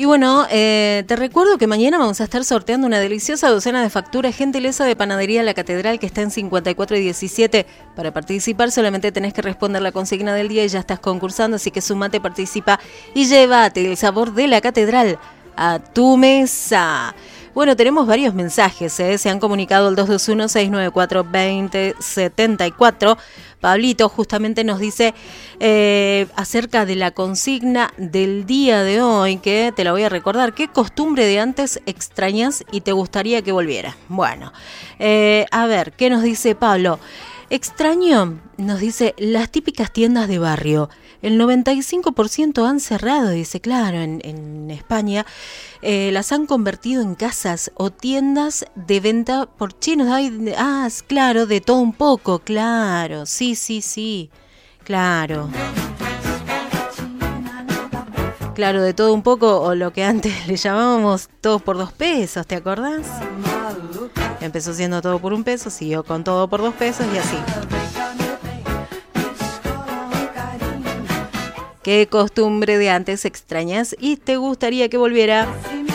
Y bueno, te recuerdo que mañana vamos a estar sorteando una deliciosa docena de facturas gentileza de Panadería La Catedral, que está en 54 y 17. Para participar solamente tenés que responder la consigna del día y ya estás concursando, así que sumate, participa y llévate el sabor de La Catedral a tu mesa. Bueno, tenemos varios mensajes, se han comunicado al 221-694-2074. Pablito justamente nos dice acerca de la consigna del día de hoy, que te la voy a recordar. ¿Qué costumbre de antes extrañas y te gustaría que volviera? Bueno, a ver, ¿qué nos dice Pablo? Extraño, nos dice, las típicas tiendas de barrio. El 95% han cerrado, dice, claro, en España. Las han convertido en casas o tiendas de venta por chinos. Claro, de todo un poco, claro. Sí, claro. Claro, de todo un poco, o lo que antes le llamábamos todos por 2 pesos, ¿te acordás? Empezó siendo todo por 1 peso, siguió con todo por 2 pesos y así. ¿Qué costumbre de antes extrañas y te gustaría que volviera?